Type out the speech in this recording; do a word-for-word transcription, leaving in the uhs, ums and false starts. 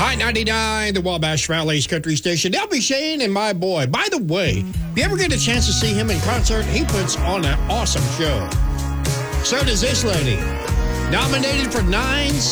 Hot ninety-nine, the Wabash Valley's country station. L B Shane and my boy. By the way, if you ever get a chance to see him in concert, he puts on an awesome show. So does this lady. Nominated for nine